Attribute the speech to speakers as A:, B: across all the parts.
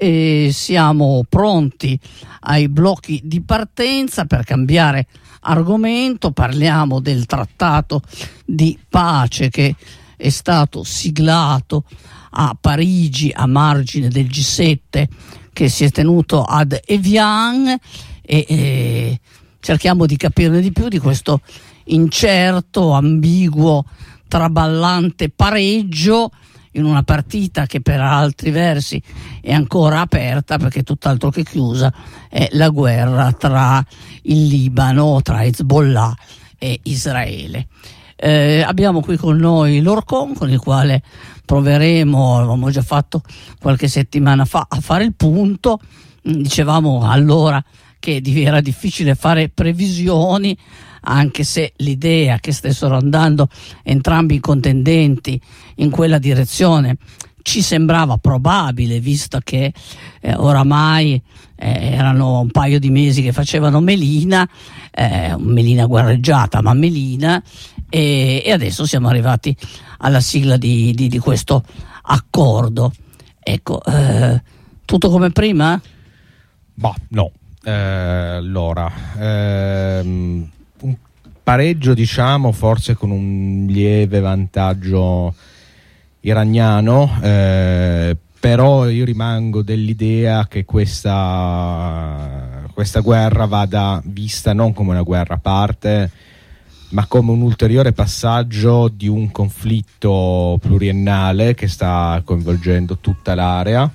A: e siamo pronti ai blocchi di partenza. Per cambiare argomento, parliamo del trattato di pace che è stato siglato a Parigi a margine del G7 che si è tenuto ad Evian, e cerchiamo di capirne di più di questo incerto, ambiguo, traballante pareggio in una partita che per altri versi è ancora aperta, perché tutt'altro che chiusa è la guerra tra il Libano, tra Hezbollah e Israele. Abbiamo qui con noi l'Orcon, con il quale proveremo, avevamo già fatto qualche settimana fa, a fare il punto. Dicevamo allora che era difficile fare previsioni, anche se l'idea che stessero andando entrambi i contendenti in quella direzione ci sembrava probabile, visto che oramai erano un paio di mesi che facevano melina guerreggiata, ma melina, e adesso siamo arrivati alla sigla di questo accordo. Ecco, tutto come prima?
B: Boh, no. Allora, un pareggio, diciamo, forse con un lieve vantaggio iraniano, però io rimango dell'idea che questa guerra vada vista non come una guerra a parte, ma come un ulteriore passaggio di un conflitto pluriennale che sta coinvolgendo tutta l'area,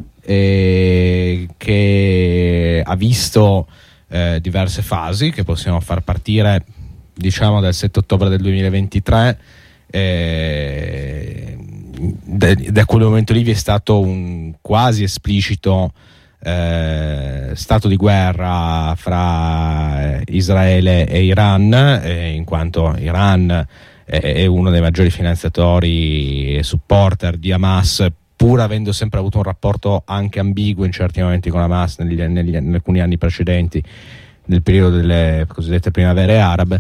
B: che ha visto diverse fasi che possiamo far partire, diciamo, dal 7 ottobre del 2023. Da quel momento lì vi è stato un quasi esplicito stato di guerra fra Israele e Iran, in quanto Iran è uno dei maggiori finanziatori e supporter di Hamas, pur avendo sempre avuto un rapporto anche ambiguo in certi momenti con Hamas in alcuni anni precedenti, nel periodo delle cosiddette primavere arabe.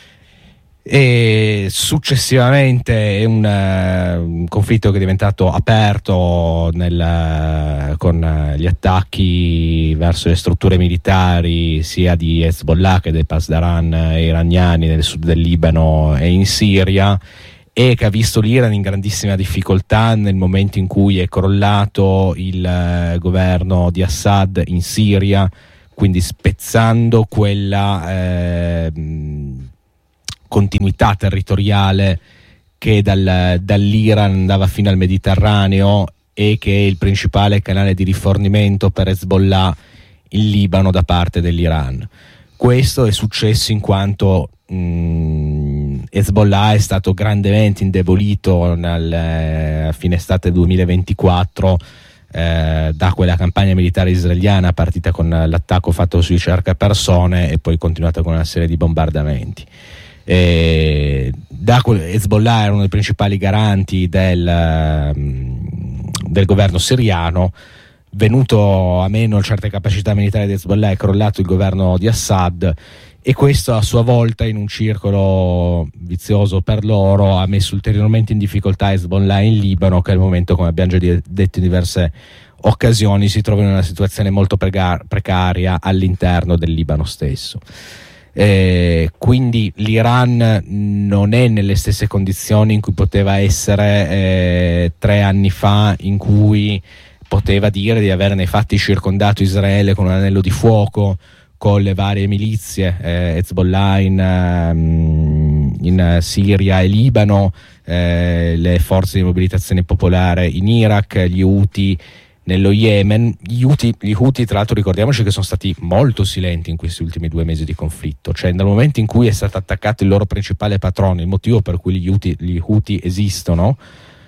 B: E successivamente è un conflitto che è diventato aperto con gli attacchi verso le strutture militari sia di Hezbollah che dei Pasdaran iraniani nel sud del Libano e in Siria, e che ha visto l'Iran in grandissima difficoltà nel momento in cui è crollato il governo di Assad in Siria, quindi spezzando quella continuità territoriale che dall'Iran andava fino al Mediterraneo e che è il principale canale di rifornimento per Hezbollah in Libano da parte dell'Iran. Questo è successo in quanto Hezbollah è stato grandemente indebolito a fine estate 2024 da quella campagna militare israeliana partita con l'attacco fatto sui cercapersone e poi continuata con una serie di bombardamenti. Hezbollah era uno dei principali garanti del governo siriano. Venuto a meno certe capacità militari di Hezbollah, è crollato il governo di Assad, e questo a sua volta, in un circolo vizioso per loro, ha messo ulteriormente in difficoltà Hezbollah in Libano, che al momento, come abbiamo già detto in diverse occasioni, si trova in una situazione molto precaria all'interno del Libano stesso. Quindi l'Iran non è nelle stesse condizioni in cui poteva essere 3 anni fa, in cui poteva dire di avere nei fatti circondato Israele con un anello di fuoco, con le varie milizie, Hezbollah in Siria e Libano, le forze di mobilitazione popolare in Iraq, gli Houthi nello Yemen. Gli Houthi, tra l'altro, ricordiamoci che sono stati molto silenti in questi ultimi 2 mesi di conflitto, cioè dal momento in cui è stato attaccato il loro principale patrono, il motivo per cui gli Houthi esistono.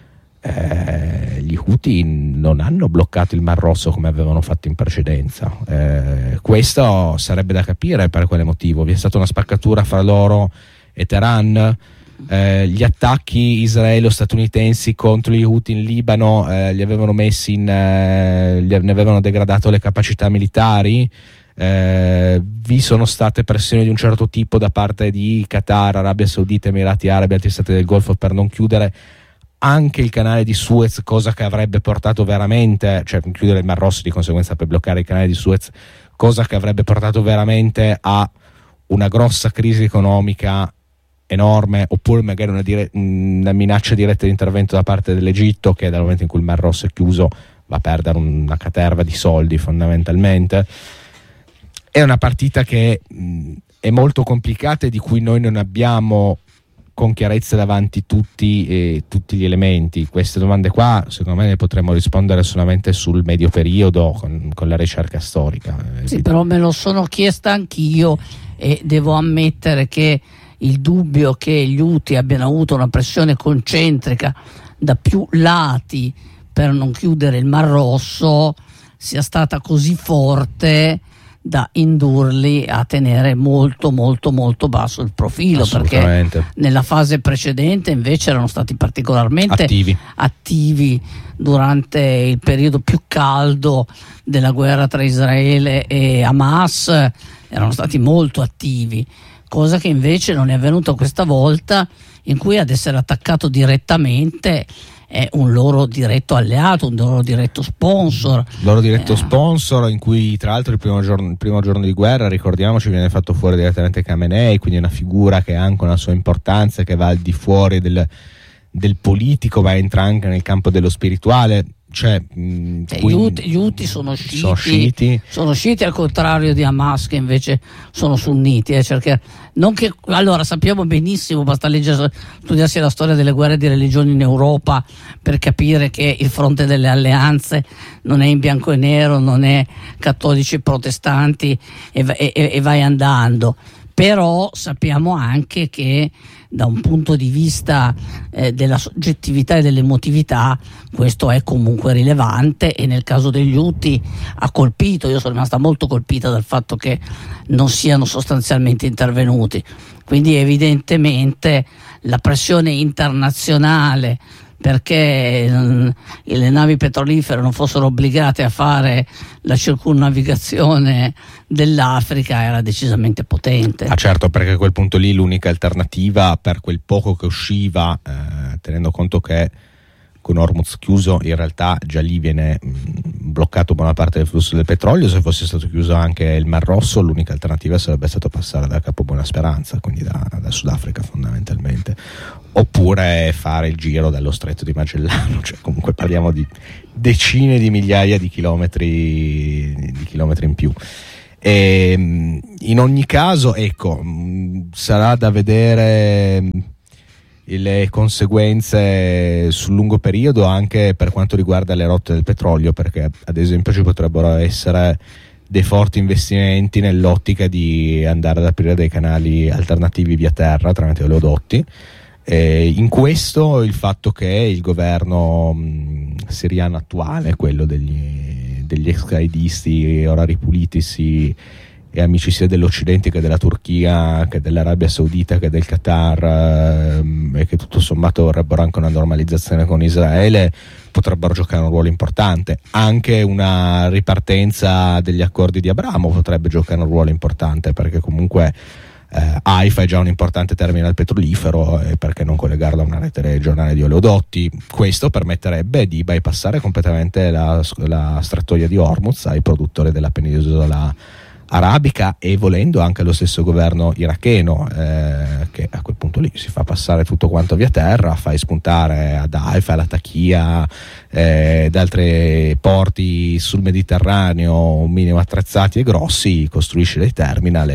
B: Gli Houthi non hanno bloccato il Mar Rosso come avevano fatto in precedenza. Questo sarebbe da capire per quale motivo. Vi è stata una spaccatura fra loro e Teheran. Gli attacchi israelo-statunitensi contro gli Houthi in Libano ne avevano degradato le capacità militari. Vi sono state pressioni di un certo tipo da parte di Qatar, Arabia Saudita, Emirati Arabi, altri stati del Golfo per non chiudere anche il canale di Suez, cosa che avrebbe portato veramente, cioè chiudere il Mar Rosso di conseguenza per bloccare il canale di Suez, cosa che avrebbe portato veramente a una grossa crisi economica enorme, oppure magari una minaccia diretta di intervento da parte dell'Egitto, che dal momento in cui il Mar Rosso è chiuso va a perdere una caterva di soldi fondamentalmente. È una partita che è molto complicata e di cui noi non abbiamo con chiarezza davanti tutti gli elementi. Queste domande qua secondo me ne potremmo rispondere solamente sul medio periodo con la ricerca storica.
A: Sì, però me lo sono chiesta anch'io e devo ammettere che il dubbio che gli Houthi abbiano avuto una pressione concentrica da più lati per non chiudere il Mar Rosso sia stata così forte da indurli a tenere molto molto molto basso il profilo, perché nella fase precedente invece erano stati particolarmente attivi durante il periodo più caldo della guerra tra Israele e Hamas, erano stati molto attivi, cosa che invece non è avvenuta questa volta, in cui ad essere attaccato direttamente è un loro diretto alleato, un loro diretto sponsor.
B: Sponsor, in cui tra l'altro il primo giorno di guerra, ricordiamoci, viene fatto fuori direttamente Khamenei, quindi è una figura che ha anche una sua importanza, che va al di fuori del politico, ma entra anche nel campo dello spirituale. Cioè,
A: gli Houthi sono sciiti al contrario di Hamas, che invece sono sunniti, allora sappiamo benissimo, basta studiarsi la storia delle guerre di religioni in Europa per capire che il fronte delle alleanze non è in bianco e nero, non è cattolici e protestanti e vai andando. Però sappiamo anche che da un punto di vista della soggettività e dell'emotività questo è comunque rilevante, e nel caso degli Houthi ha colpito. Io sono rimasta molto colpita dal fatto che non siano sostanzialmente intervenuti, quindi evidentemente la pressione internazionale perché le navi petrolifere non fossero obbligate a fare la circumnavigazione dell'Africa era decisamente potente.
B: Certo, perché a quel punto lì l'unica alternativa, per quel poco che usciva, tenendo conto che con Hormuz chiuso in realtà già lì viene bloccato buona parte del flusso del petrolio, se fosse stato chiuso anche il Mar Rosso l'unica alternativa sarebbe stato passare da Capo Buona Speranza, quindi da Sudafrica fondamentalmente, oppure fare il giro dello Stretto di Magellano, cioè comunque parliamo di decine di migliaia di chilometri in più. E in ogni caso, ecco, sarà da vedere le conseguenze sul lungo periodo anche per quanto riguarda le rotte del petrolio, perché ad esempio ci potrebbero essere dei forti investimenti nell'ottica di andare ad aprire dei canali alternativi via terra tramite oleodotti. In questo il fatto che il governo siriano attuale, quello degli ex qaedisti ora ripulitisi e amici sia dell'Occidente che della Turchia, che dell'Arabia Saudita, che del Qatar, e che tutto sommato vorrebbero anche una normalizzazione con Israele, potrebbero giocare un ruolo importante. Anche una ripartenza degli accordi di Abramo potrebbe giocare un ruolo importante, perché comunque Haifa è già un importante terminal petrolifero, e perché non collegarlo a una rete regionale di oleodotti. Questo permetterebbe di bypassare completamente la strettoia di Hormuz ai produttori della penisola arabica, e volendo anche lo stesso governo iracheno, che a quel punto lì si fa passare tutto quanto via terra, fai spuntare ad Haifa, alla Tachia, ed altri porti sul Mediterraneo un minimo attrezzati e grossi, costruisci dei terminal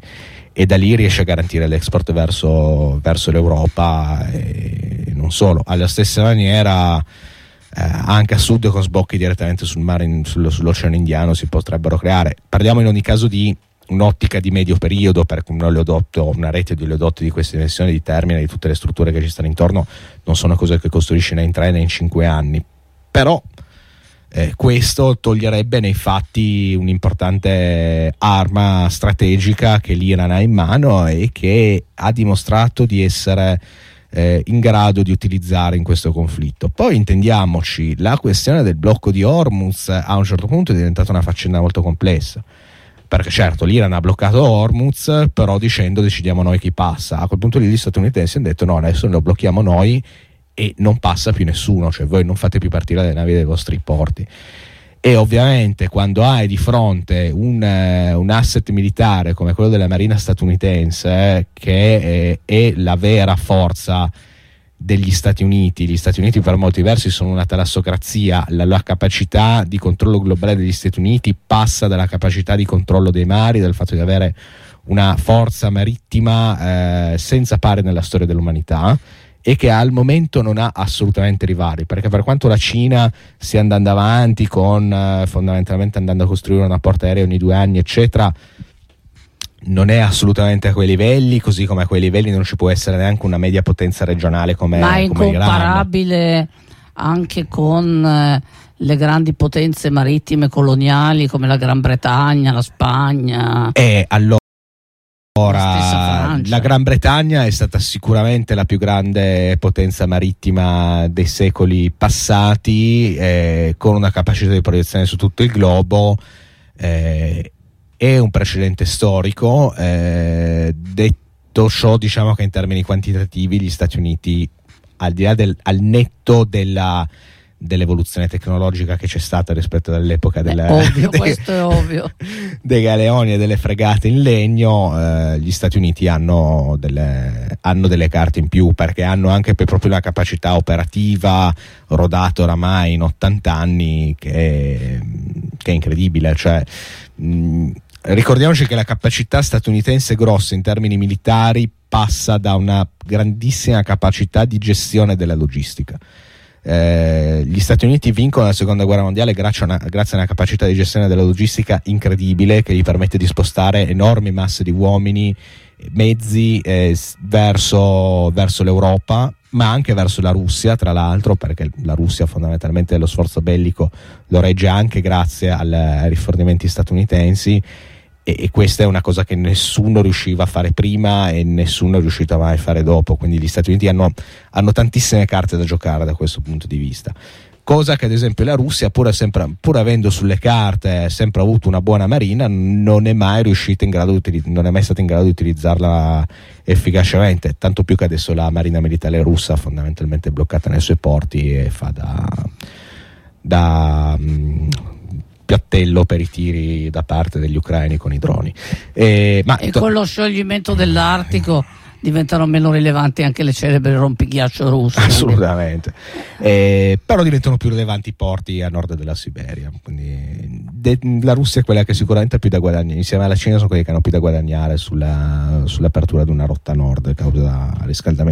B: e da lì riesce a garantire l'export verso l'Europa, e non solo. Alla stessa maniera anche a sud, con sbocchi direttamente sul mare, sull'Oceano Indiano, si potrebbero creare. Parliamo in ogni caso di un'ottica di medio periodo, perché un oleodotto, una rete di oleodotti di queste dimensioni, di termini, di tutte le strutture che ci stanno intorno, non sono cose che costruisci né in 3 né in 5 anni. Però questo toglierebbe nei fatti un'importante arma strategica che l'Iran ha in mano e che ha dimostrato di essere in grado di utilizzare in questo conflitto. Poi intendiamoci, la questione del blocco di Hormuz a un certo punto è diventata una faccenda molto complessa, perché certo l'Iran ha bloccato Hormuz, però dicendo decidiamo noi chi passa. A quel punto lì gli statunitensi hanno detto no, adesso lo blocchiamo noi e non passa più nessuno, cioè voi non fate più partire le navi dai vostri porti. E ovviamente quando hai di fronte un asset militare come quello della Marina statunitense, che è la vera forza degli Stati Uniti. Gli Stati Uniti per molti versi sono una talassocrazia, la capacità di controllo globale degli Stati Uniti passa dalla capacità di controllo dei mari, dal fatto di avere una forza marittima senza pari nella storia dell'umanità, e che al momento non ha assolutamente rivali, perché per quanto la Cina stia andando avanti con fondamentalmente andando a costruire una porta aerea ogni 2 anni eccetera, non è assolutamente a quei livelli, così come a quei livelli non ci può essere neanche una media potenza regionale come
A: ma è
B: incomparabile
A: Iran, anche con le grandi potenze marittime coloniali come la Gran Bretagna, la Spagna
B: e allora
A: la
B: Gran Bretagna è stata sicuramente la più grande potenza marittima dei secoli passati, con una capacità di proiezione su tutto il globo, è un precedente storico. Detto ciò, diciamo che in termini quantitativi gli Stati Uniti, al di là al netto dell'evoluzione tecnologica che c'è stata rispetto all'epoca
A: questo è ovvio,
B: dei galeoni e delle fregate in legno, gli Stati Uniti hanno delle carte in più, perché hanno anche proprio una capacità operativa rodata oramai in 80 anni che è incredibile. Cioè, ricordiamoci che la capacità statunitense grossa in termini militari passa da una grandissima capacità di gestione della logistica. Gli Stati Uniti vincono la seconda guerra mondiale grazie a una capacità di gestione della logistica incredibile, che gli permette di spostare enormi masse di uomini, mezzi verso l'Europa, ma anche verso la Russia, tra l'altro, perché la Russia fondamentalmente lo sforzo bellico lo regge anche grazie ai rifornimenti statunitensi, e questa è una cosa che nessuno riusciva a fare prima e nessuno è riuscito mai a fare dopo. Quindi gli Stati Uniti hanno tantissime carte da giocare da questo punto di vista, cosa che ad esempio la Russia, pur avendo sulle carte sempre avuto una buona marina, non è mai stata in grado di utilizzarla efficacemente, tanto più che adesso la marina militare russa fondamentalmente è bloccata nei suoi porti e fa da piattello per i tiri da parte degli ucraini con i droni.
A: Con lo scioglimento dell'Artico diventano meno rilevanti anche le celebre rompighiaccio russe.
B: Assolutamente. Però diventano più rilevanti i porti a nord della Siberia. Quindi la Russia è quella che sicuramente ha più da guadagnare, insieme alla Cina sono quelli che hanno più da guadagnare sull'apertura di una rotta nord a causa del riscaldamento